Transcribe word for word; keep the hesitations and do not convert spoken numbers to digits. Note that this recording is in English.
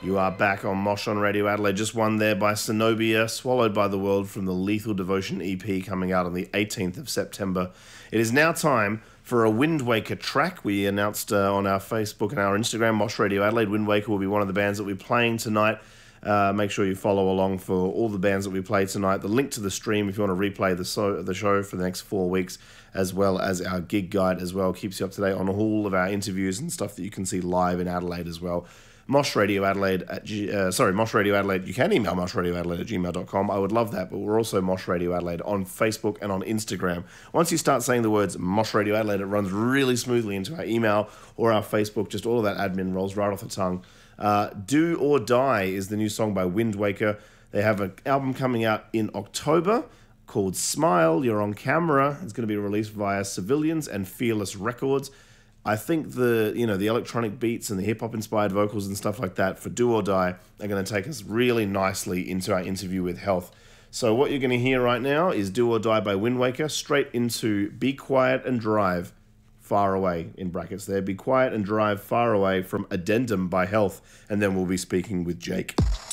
You are back on Mosh on Radio Adelaide. Just one there by Cenobia, Swallowed by the World from the Lethal Devotion E P coming out on the eighteenth of September. It is now time for a Wind Waker track. We announced uh, on our Facebook and our Instagram, Mosh Radio Adelaide. Wind Waker will be one of the bands that we're playing tonight. Uh, make sure you follow along for all the bands that we play tonight. The link to the stream if you want to replay the, so- the show for the next four weeks, as well as our gig guide as well. Keeps you up to date on all of our interviews and stuff that you can see live in Adelaide as well. Mosh Radio Adelaide at G, uh, sorry, Mosh Radio Adelaide. You can email mosh radio adelaide at gmail dot com. I would love that, but we're also Mosh Radio Adelaide on Facebook and on Instagram. Once you start saying the words Mosh Radio Adelaide, it runs really smoothly into our email or our Facebook. Just all of that admin rolls right off the tongue. Uh, Do or Die is the new song by Wind Waker. They have an album coming out in October called Smile, You're on Camera. It's going to be released via Civilians and Fearless Records. I think the you know the electronic beats and the hip-hop inspired vocals and stuff like that for Do or Die are going to take us really nicely into our interview with Health. So what you're going to hear right now is Do or Die by Wind Waker, straight into Be Quiet and Drive Far Away, in brackets there. Be Quiet and Drive Far Away from Addendum by Health, and then we'll be speaking with Jake.